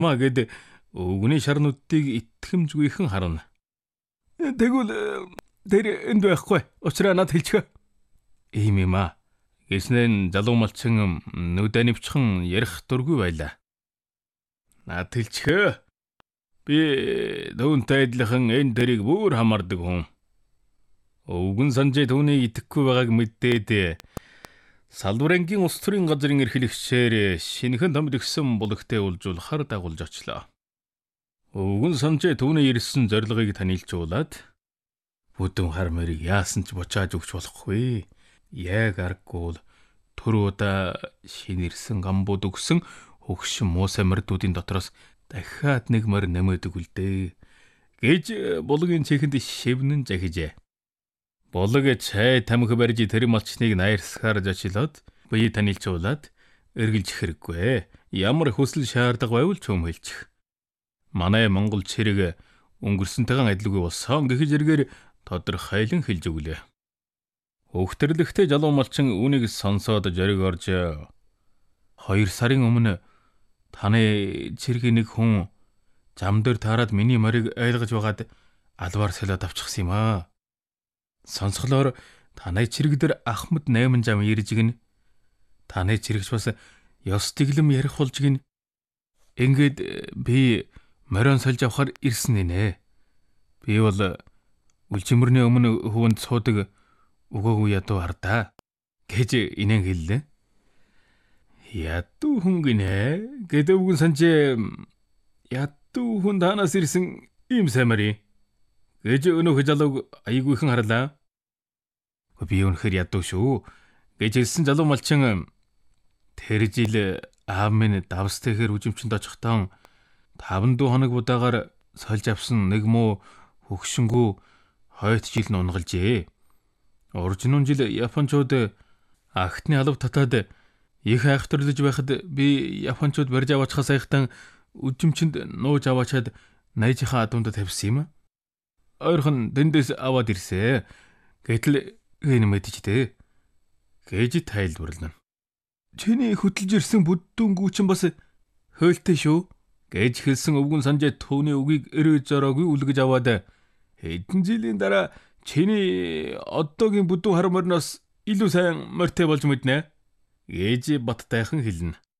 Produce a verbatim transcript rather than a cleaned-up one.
Маа гэд өвгөний шарнуудыг итгэмжгүйхэн харна. Тэгвэл тэр энд байхгүй. Учраа над хэлчихэ. Ийм юм аа. Гэснээр залуу малчин нүдэ нэвчхэн ярих дургүй байлаа. Над хэлчихэ. Би түүнтэй адилхан энэ дэрийг бүр хамаардаг хүн. Өвгөн санжээ түүний итгэхгүй байгааг мэддээд салбарангийн улс төрийн газрын эрхлэгчээр шинэхэн том тгсэн булгтээ улжуулахаар дагуулж очлоо. Өвгөн санжээ түүний ирсэн зорилгыг танилцуулаад бүдүүн хар мэрийг яасан ч бучааж өгч болохгүй. Яг аргагүй түр удаа шинэрсэн гамбууд өгсөн хөгшин муусай мордуудын дотроос дахиад нэг морь нэмэдэг үлдээ гэж булгийн чихэнд шивнэн захижээ. Булаг чай тамхи барьж тэр малчныг найрсахаар зочлоод бие танилцуулаад эргэлж хэрэггүй. Ямар хүсэл шаардлага байвал ч юм хэлчих. Манай Монгол чирэг өнгөрсөнтэйгэн адилгүй болсон гэхэж эргээр тодорхойлон хэлж өглөө. Өгтөрлөгтэй залуу малчин үүнийг сонсоод зориг орж хоёр сарын өмнө таны чиргийн нэг хүн зам дээр таарад миний морийг айлгаж байгаад албаар солиод авчихсан юм аа. Сонсголоор таны чирэг дээр Ахмад найман зам ирж гин. Таны чирэгч бас ёс тэглэм ярих болж гин. Ингээд би морион сольж авахар ирсэн нэ. Би бол үлжимэрний өмнө хөвөнд суудаг өгөөгүй ядуу ардаа гэж инэн хэллээ. Ядуу хүн гинэ гэдэг үгэн санжээ ядуу хүн танаас ирсэн ийм саймари гэж өнөөх залууг айгүйхэн харлаа. Би өнөхөр ядуу шүү гэж хэлсэн залуу малчин тэр жил аав минь давстэйхэр үжимчэнд очихтон таван дуу хоног удаагаар сольж авсан нэг муу хөгшингүү хойт жил нь унгалжээ. Уржнуун жил Япончууд агтны алав татаад их айхтарлаж байхад би Япончууд барьж аваачхаас айхтан үжимчэнд нууж аваачаад найзынхаа адуунд тавьсан юм. Ойрхон дэндээс аваад ирсэ. Гэтэл энэ мэдчихтэй. Гэж тайлбарлана. Чиний хөтлж ирсэн бүдүүнгүүч бас хөөлтэй шүү гэж хэлсэн өвгөн санжээ түүний үгийг өрөө зороогүй үлгэж аваад хэдэн жилийн дараа чиний одоогийн бүдүүн хар морноос илүү сайн морьтой болж мэднэ гэж баттайхан хэлнэ.